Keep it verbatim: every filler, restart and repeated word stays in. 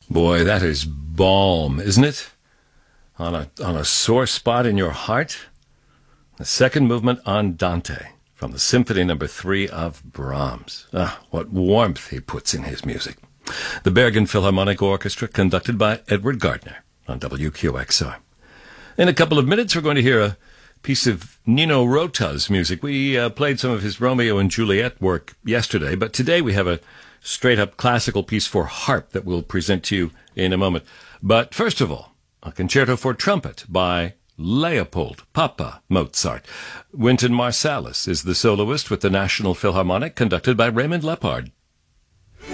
Boy, that is balm, isn't it? On a, on a sore spot in your heart? The second movement Andante from the Symphony Number Three of Brahms. Ah, what warmth he puts in his music. The Bergen Philharmonic Orchestra, conducted by Edward Gardner on W Q X R. In a couple of minutes, we're going to hear a piece of Nino Rota's music. We uh, played some of his Romeo and Juliet work yesterday, but today we have a straight-up classical piece for harp that we'll present to you in a moment. But first of all, a concerto for trumpet by Leopold Papa Mozart. Wynton Marsalis is the soloist with the National Philharmonic, conducted by Raymond Lepard.